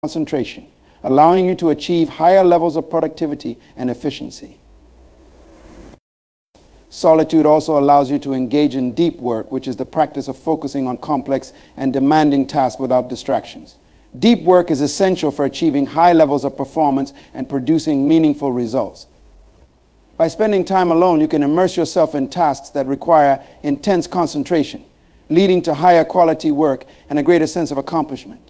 concentration, allowing you to achieve higher levels of productivity and efficiency. Solitude also allows you to engage in deep work, which is the practice of focusing on complex and demanding tasks without distractions. Deep work is essential for achieving high levels of performance and producing meaningful results. By spending time alone, you can immerse yourself in tasks that require intense concentration, leading to higher quality work and a greater sense of accomplishment.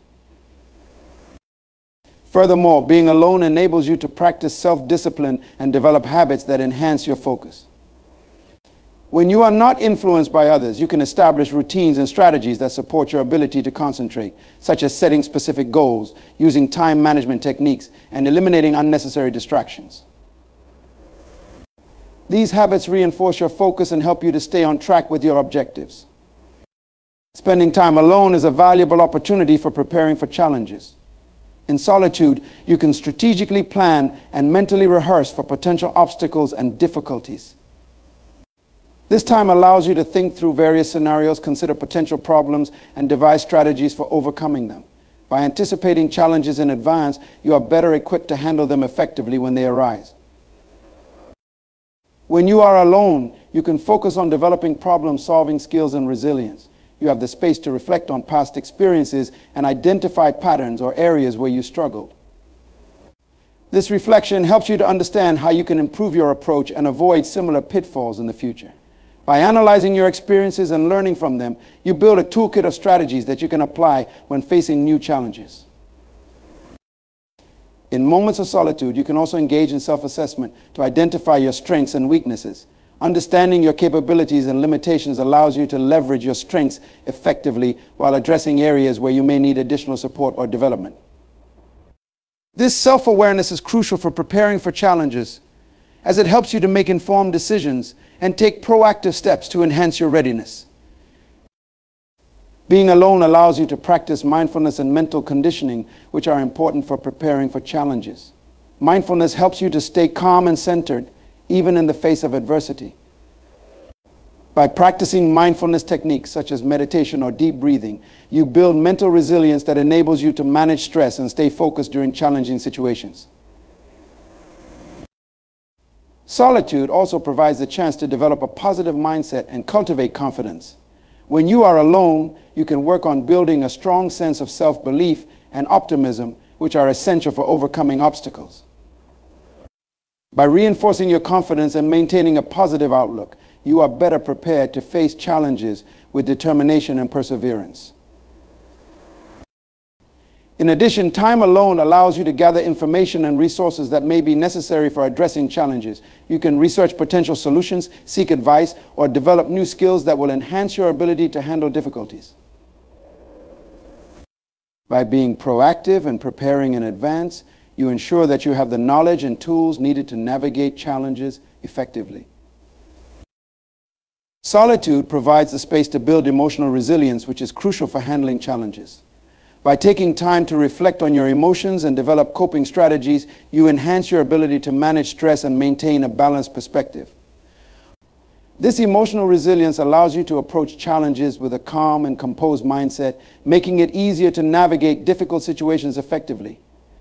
Furthermore, being alone enables you to practice self-discipline and develop habits that enhance your focus. When you are not influenced by others, you can establish routines and strategies that support your ability to concentrate, such as setting specific goals, using time management techniques, and eliminating unnecessary distractions. These habits reinforce your focus and help you to stay on track with your objectives. Spending time alone is a valuable opportunity for preparing for challenges. In solitude, you can strategically plan and mentally rehearse for potential obstacles and difficulties. This time allows you to think through various scenarios, consider potential problems, and devise strategies for overcoming them. By anticipating challenges in advance, you are better equipped to handle them effectively when they arise. When you are alone, you can focus on developing problem-solving skills and resilience. You have the space to reflect on past experiences and identify patterns or areas where you struggled. This reflection helps you to understand how you can improve your approach and avoid similar pitfalls in the future. By analyzing your experiences and learning from them, you build a toolkit of strategies that you can apply when facing new challenges. In moments of solitude, you can also engage in self-assessment to identify your strengths and weaknesses. Understanding your capabilities and limitations allows you to leverage your strengths effectively while addressing areas where you may need additional support or development. This self-awareness is crucial for preparing for challenges, as it helps you to make informed decisions and take proactive steps to enhance your readiness. Being alone allows you to practice mindfulness and mental conditioning, which are important for preparing for challenges. Mindfulness helps you to stay calm and centered, even in the face of adversity. By practicing mindfulness techniques such as meditation or deep breathing, you build mental resilience that enables you to manage stress and stay focused during challenging situations. Solitude also provides the chance to develop a positive mindset and cultivate confidence. When you are alone, you can work on building a strong sense of self-belief and optimism, which are essential for overcoming obstacles. By reinforcing your confidence and maintaining a positive outlook, you are better prepared to face challenges with determination and perseverance. In addition, time alone allows you to gather information and resources that may be necessary for addressing challenges. You can research potential solutions, seek advice, or develop new skills that will enhance your ability to handle difficulties. By being proactive and preparing in advance, you ensure that you have the knowledge and tools needed to navigate challenges effectively. Solitude provides the space to build emotional resilience, which is crucial for handling challenges. By taking time to reflect on your emotions and develop coping strategies, you enhance your ability to manage stress and maintain a balanced perspective. This emotional resilience allows you to approach challenges with a calm and composed mindset, making it easier to navigate difficult situations effectively.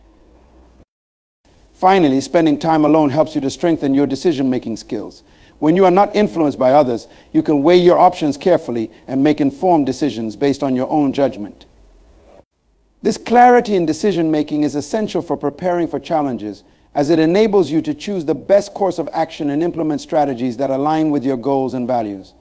Finally, spending time alone helps you to strengthen your decision-making skills. When you are not influenced by others, you can weigh your options carefully and make informed decisions based on your own judgment. This clarity in decision-making is essential for preparing for challenges, as it enables you to choose the best course of action and implement strategies that align with your goals and values.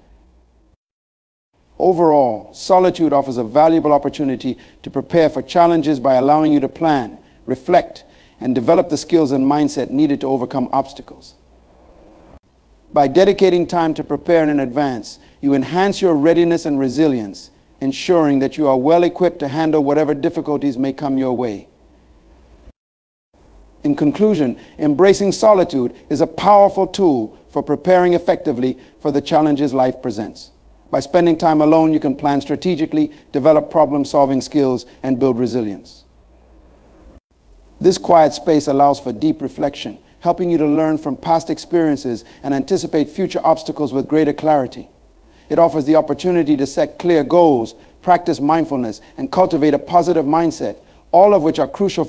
Overall, solitude offers a valuable opportunity to prepare for challenges by allowing you to plan, reflect, and develop the skills and mindset needed to overcome obstacles. By dedicating time to prepare in advance, you enhance your readiness and resilience, ensuring that you are well equipped to handle whatever difficulties may come your way. In conclusion, embracing solitude is a powerful tool for preparing effectively for the challenges life presents. By spending time alone, you can plan strategically, develop problem-solving skills, and build resilience. This quiet space allows for deep reflection, helping you to learn from past experiences and anticipate future obstacles with greater clarity. It offers the opportunity to set clear goals, practice mindfulness, and cultivate a positive mindset, all of which are crucial